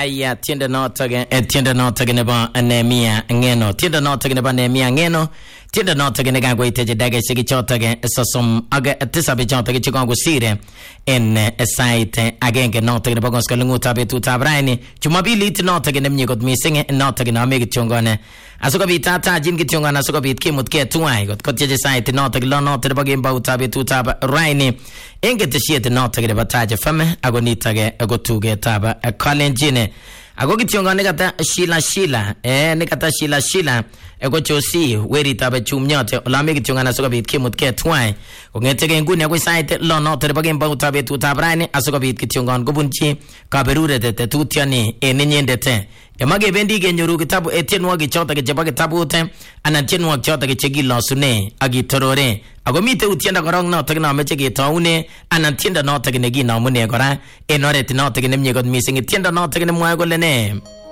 Aya tiende notage nebo Nehemia Ngeno. Tiende notage nebo Nehemia Ngeno. Tiende notage nekagoiteje dage shiki chotage sosom aga tisabe chotage chikongo sire en site agenge notage nebo gonskalinguta betutab raini. Jumapili iti notage nemnye kot mising notage na ame kityongone. Asokobit atajin kityongone asokobit kimutke tuwai kot kotyeje site notage lo notage nebo gembautab betutab raini. Engeteshiet notage nebo Taje Feme agonitage agotugetab Kalenjin. Ago kityongone kata Shila nikata Shila ego chosi weritabe chumnyote olame kityongana asokobit kimutke twai kongetege nguni agoi site lo note nebo gembautab betutab raini asokobit kityongon kobunchi kaberuret tetutiani eninyendete yamage bendi kenyoru kitabu etienwogik chotok chebo kitabut anan tienwogik chotok chekilosune agitorore ago mite utienda korong notok nameche ketaune anan tienda notok nekinamune kora en oret notok nemie kot mising tienda notok nemwoe kole ne